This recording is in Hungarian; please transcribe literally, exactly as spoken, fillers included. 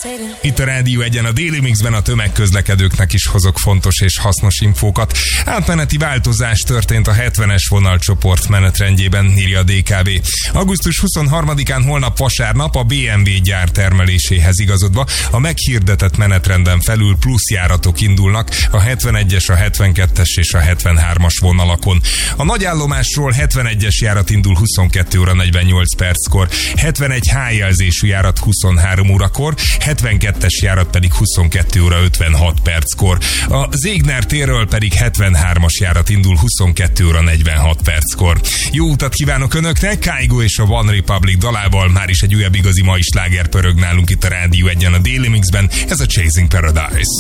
Itt a Rádió Egyen a Déli Mixben a tömegközlekedőknek is hozok fontos és hasznos infókat. Átmeneti változás történt a hetvenes vonalcsoport menetrendjében, írja a dé ká vé. augusztus huszonharmadikán holnap vasárnap a bé em vé gyár termeléséhez igazodva a meghirdetett menetrenden felül plusz járatok indulnak a hetvenegyes, a hetvenkettes és a hetvenhármas vonalakon. A nagyállomásról hetvenegyes járat indul huszonkettő óra negyvennyolc perckor, hetvenegy H jelzésű járat huszonhárom órakor, hetvenkettes járat pedig huszonkettő óra ötvenhat perckor. A Zégner térről pedig hetvenhármas járat indul huszonkettő óra negyvenhat perckor. Jó utat kívánok Önöknek, Kygo és a One Republic dalával már is egy újabb igazi mai sláger pörög nálunk itt a Rádió Egyen a Déli Mixben, ez a Chasing Paradise.